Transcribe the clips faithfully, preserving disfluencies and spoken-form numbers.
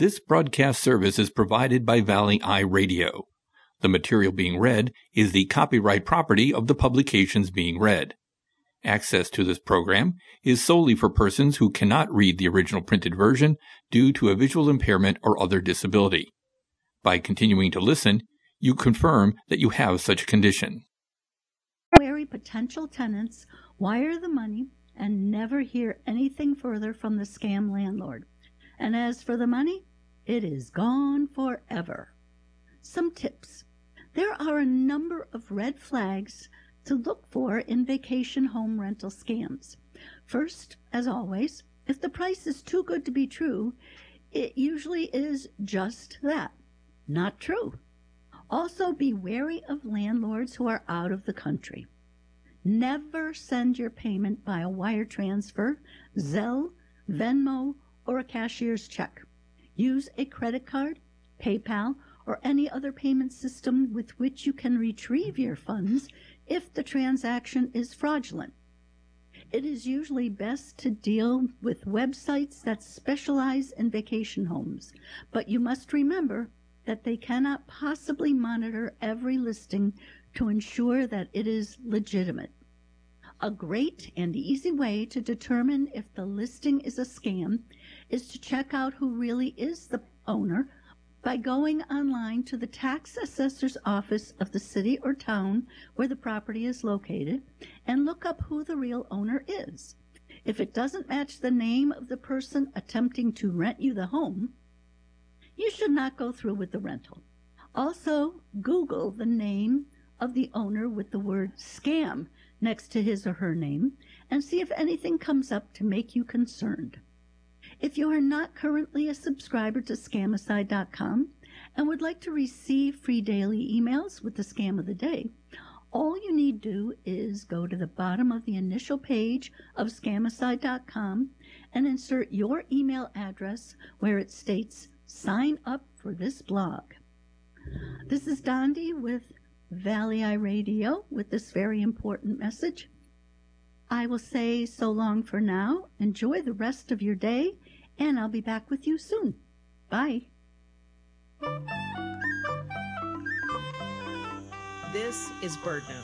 This broadcast service is provided by Valley Eye Radio. The material being read is the copyright property of the publications being read. Access to this program is solely for persons who cannot read the original printed version due to a visual impairment or other disability. By continuing to listen, you confirm that you have such a condition. Wary potential tenants wire the money and never hear anything further from the scam landlord. And as for the money, it is gone forever. Some tips. There are a number of red flags to look for in vacation home rental scams. First, as always, if the price is too good to be true, it usually is just that, not true. Also, be wary of landlords who are out of the country. Never send your payment by a wire transfer, Zelle, Venmo, or a cashier's check. Use a credit card, PayPal, or any other payment system with which you can retrieve your funds if the transaction is fraudulent. It is usually best to deal with websites that specialize in vacation homes, but you must remember that they cannot possibly monitor every listing to ensure that it is legitimate. A great and easy way to determine if the listing is a scam is to check out who really is the owner by going online to the tax assessor's office of the city or town where the property is located and look up who the real owner is. If it doesn't match the name of the person attempting to rent you the home, you should not go through with the rental. Also, Google the name of the owner with the word scam next to his or her name and see if anything comes up to make you concerned. If you are not currently a subscriber to Scamicide dot com and would like to receive free daily emails with the scam of the day, all you need to do is go to the bottom of the initial page of Scamicide dot com and insert your email address where it states, "Sign up for this blog." This is Dondi with Valley Eye Radio with this very important message. I will say so long for now. Enjoy the rest of your day, and I'll be back with you soon. Bye. This is BirdNote.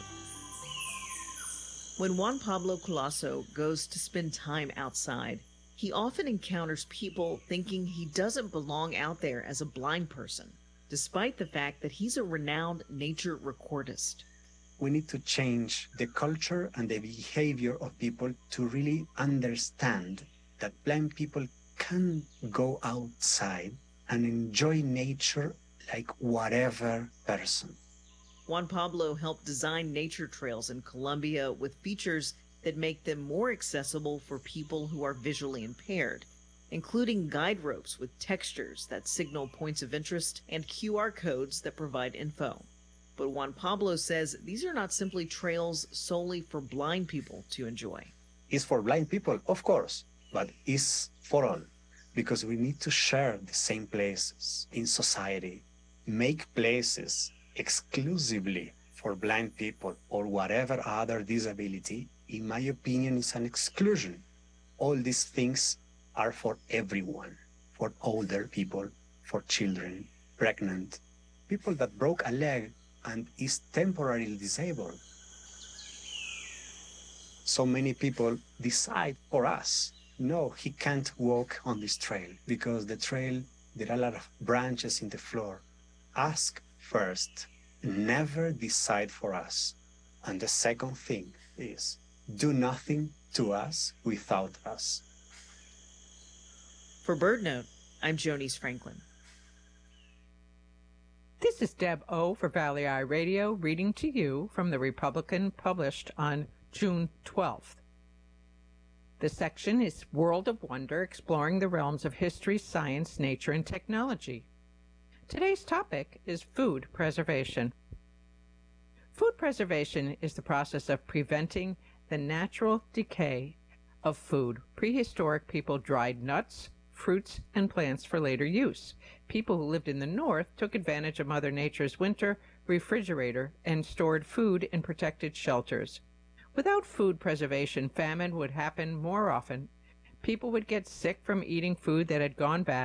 When Juan Pablo Colasso goes to spend time outside, he often encounters people thinking he doesn't belong out there as a blind person, despite the fact that he's a renowned nature recordist. We need to change the culture and the behavior of people to really understand that blind people can go outside and enjoy nature like whatever person. Juan Pablo helped design nature trails in Colombia with features that make them more accessible for people who are visually impaired, including guide ropes with textures that signal points of interest and Q R codes that provide info. But Juan Pablo says these are not simply trails solely for blind people to enjoy. It's for blind people, of course, but it's for all, because we need to share the same places in society. Make places exclusively for blind people or whatever other disability, in my opinion, is an exclusion. All these things are for everyone, for older people, for children, pregnant, people that broke a leg and is temporarily disabled. So many people decide for us, no, he can't walk on this trail because the trail, there are a lot of branches in the floor. Ask first, never decide for us. And the second thing is, do nothing to us without us. For BirdNote, I'm Jonice Franklin. This is Deb O. for Valley Eye Radio, reading to you from the Republican published on June twelfth. The section is World of Wonder, exploring the realms of history, science, nature, and technology. Today's topic is food preservation. Food preservation is the process of preventing the natural decay of food. Prehistoric people dried nuts, fruits, and plants for later use. People who lived in the north took advantage of Mother Nature's winter refrigerator and stored food in protected shelters. Without food preservation, famine would happen more often. People would get sick from eating food that had gone bad.